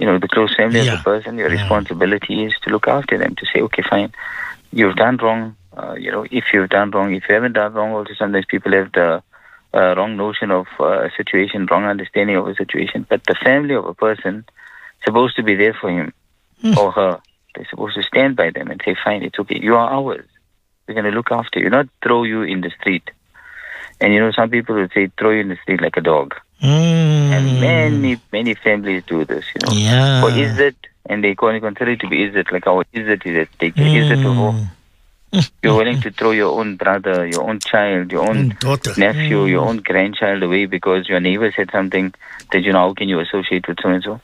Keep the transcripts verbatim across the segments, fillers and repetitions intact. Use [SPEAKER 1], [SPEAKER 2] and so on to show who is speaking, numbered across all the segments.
[SPEAKER 1] you know, the close family
[SPEAKER 2] Yeah.
[SPEAKER 1] of the person, your
[SPEAKER 2] Mm.
[SPEAKER 1] responsibility is to look after them, to say, okay, fine, you've done wrong. Uh, you know, if you've done wrong, if you haven't done wrong, also sometimes people have the uh, wrong notion of uh, a situation, wrong understanding of a situation. But the family of a person is supposed to be there for him
[SPEAKER 2] Mm.
[SPEAKER 1] or her. They're supposed to stand by them and say, fine, it's okay. You are ours. We're going to look after you, not throw you in the street. And, you know, some people would say, throw you in the street like a dog.
[SPEAKER 2] Mm.
[SPEAKER 1] And many, many families do this, you know.
[SPEAKER 2] Yeah.
[SPEAKER 1] For izzat, and they call it, consider it to be izzat, like our izzat is at stake. Mm. Izzat of all. You're willing to throw your own brother, your own child, your own
[SPEAKER 2] Mm, daughter.
[SPEAKER 1] nephew,
[SPEAKER 2] Mm.
[SPEAKER 1] your own grandchild away because your neighbor said something that, you know, how can you associate with so-and-so?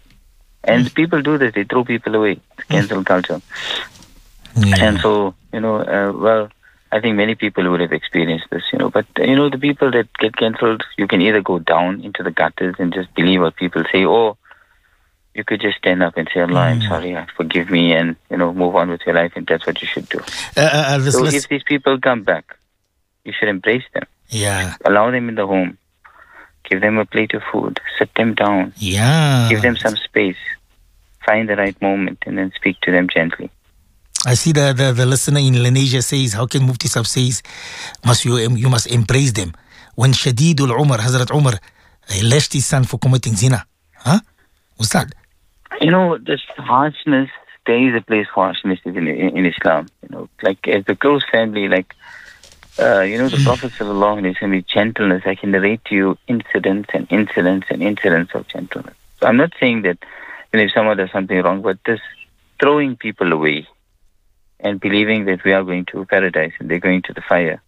[SPEAKER 1] And people do this. They throw people away. It's cancel culture.
[SPEAKER 2] Yeah.
[SPEAKER 1] And so, you know, uh, well, I think many people would have experienced this, you know. But, uh, you know, the people that get cancelled, you can either go down into the gutters and just believe what people say, or you could just stand up and say, Allah, I'm sorry, forgive me, and, you know, move on with your life, and that's what you should do.
[SPEAKER 2] Uh, uh, this
[SPEAKER 1] So
[SPEAKER 2] list-
[SPEAKER 1] if these people come back, you should embrace them.
[SPEAKER 2] yeah.
[SPEAKER 1] Allow them in the home. Give them a plate of food. Sit them down.
[SPEAKER 2] Yeah.
[SPEAKER 1] Give them some space. Find the right moment, and then speak to them gently.
[SPEAKER 2] I see the, the, the listener in Lenasia says, how can Mufti Sahib says, must you, you must embrace them. When Shadidul Umar, Hazrat Umar, he lashed his son for committing zina. Huh? What's that?
[SPEAKER 1] You know, this harshness, there is a place for harshness in, in, in Islam. You know, like as the close family, like, uh, you know, the Prophet sallallahu alaihi wasallam, gentleness, I can narrate to you incidents and incidents and incidents of gentleness. So I'm not saying that, you know, if someone does something wrong, but this throwing people away and believing that we are going to paradise and they're going to the fire,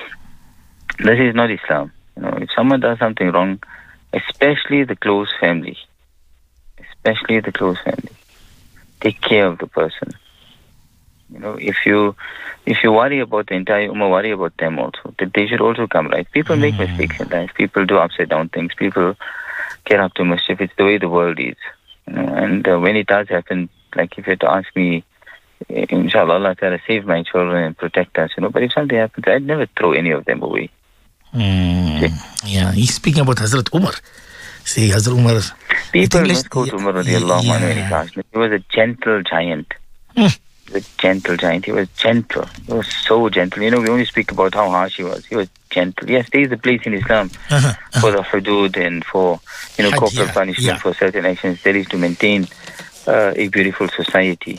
[SPEAKER 1] this is not Islam. You know, if someone does something wrong, especially the close family, especially the close family, take care of the person. You know, if you if you worry about the entire ummah, worry about them also. That they should also come right. People make mistakes in life. People do upside down things. People get up to mischief. It's the way the world is. You know, and uh, when it does happen, like if you had to ask me, eh, inshallah, Allah Ta'ala save my children and protect us, you know. But if something happens, I'd never throw any of them away.
[SPEAKER 2] Mm, yeah, he's speaking about Hazrat Umar. See, Hazrat Umar.
[SPEAKER 1] People
[SPEAKER 2] let's-
[SPEAKER 1] must go to
[SPEAKER 2] yeah,
[SPEAKER 1] Umar radiallahu anhu when he
[SPEAKER 2] yeah.
[SPEAKER 1] passed. He was a gentle giant.
[SPEAKER 2] Mm.
[SPEAKER 1] He was a gentle giant. He was gentle. He was so gentle. You know, we only speak about how harsh he was. He was gentle. Yes, there is a place in Islam
[SPEAKER 2] Uh-huh.
[SPEAKER 1] for the hudud and for, you know,
[SPEAKER 2] Hajj,
[SPEAKER 1] corporal
[SPEAKER 2] yeah,
[SPEAKER 1] punishment
[SPEAKER 2] yeah.
[SPEAKER 1] for certain actions. There is to maintain uh, a beautiful society.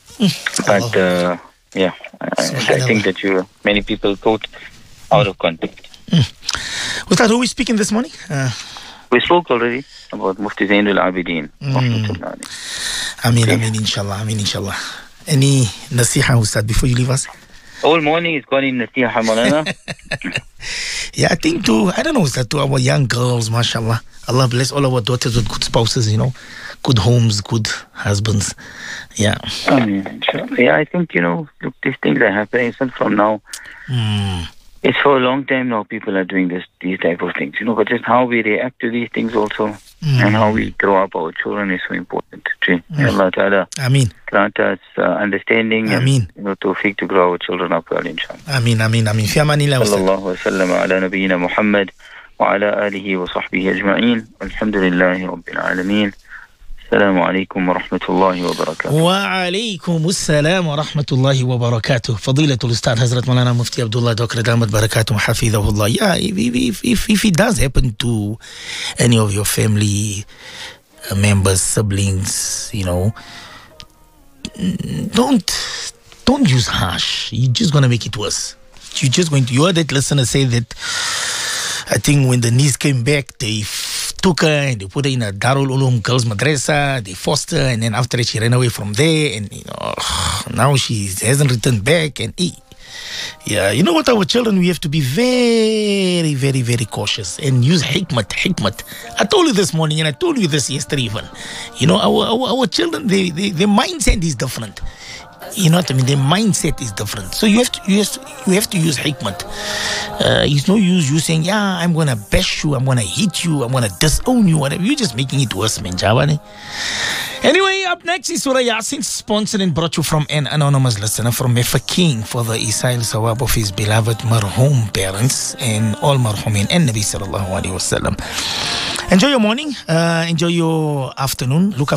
[SPEAKER 1] But, uh, yeah, I, I think that you many people quote out of context.
[SPEAKER 2] Was that who we speaking this morning? Uh,
[SPEAKER 1] We spoke already about Mufti Zainul Abidin. rahmatullah alayhi.
[SPEAKER 2] Ameen,
[SPEAKER 1] Okay.
[SPEAKER 2] Ameen, inshallah, Ameen, inshallah. Any nasiha, Ustad, before you leave us?
[SPEAKER 1] All morning is calling Nasiha Maulana.
[SPEAKER 2] Yeah, I think to, I don't know, Ustad, to our young girls, mashallah. Allah bless all our daughters with good spouses, you know, good homes, good husbands. Yeah.
[SPEAKER 1] Um, yeah, I think, you know, look, these things are happening. It's not from now.
[SPEAKER 2] Mm.
[SPEAKER 1] It's for a long time now people are doing this, these type of things, you know, but just how we react to these things also and how we grow up our children is so important. May Allah Ta'ala
[SPEAKER 2] Ameen.
[SPEAKER 1] grant us uh, understanding
[SPEAKER 2] Ameen.
[SPEAKER 1] and, you know, tawfiq to grow our children up well, inshallah.
[SPEAKER 2] Ameen, Ameen, Ameen. Fi amanillah, Ustad.
[SPEAKER 1] Sallallahu wa sallam ala nabiyyina Muhammad wa ala alihi wa sahbihi ajma'in. Alhamdulillahi Rabbil Alameen. Assalamu alaikum wa rahmatullahi wa barakatuh.
[SPEAKER 2] وعليكم السلام ورحمة الله وبركاته. فضيلة الأستاذ Hazrat Maulana Mufti Abdullah Doctor Damat Barakatuh Hafidhahullah. Yeah, if, if, if, if it does happen to any of your family uh, members, siblings, you know, don't don't use harsh. You're just gonna make it worse. You're just going to. You heard that listener say that. I think when the niece came back, they f- took her and they put her in a Darul Ulum girls madrasa. They forced her, and then after that she ran away from there, and you know now she hasn't returned back. And eh, yeah, you know what? Our children, we have to be very, very, very cautious and use hikmat, hikmat. I told you this morning, and I told you this yesterday even. You know, our our, our children, they, they, their mindset is different. You know what I mean? Their mindset is different. So you have to you have to, you have to use hikmat. Uh, it's no use you saying, yeah, I'm gonna bash you, I'm gonna hit you, I'm gonna disown you, whatever. You're just making it worse, man. Javani. Anyway, up next is Surah Yasin, sponsored and brought you from an anonymous listener from Mefa King for the Isail Sawab of his beloved marhum parents and all marhumin and Nabi sallallahu alaihi wasallam. Enjoy your morning, uh, enjoy your afternoon. Look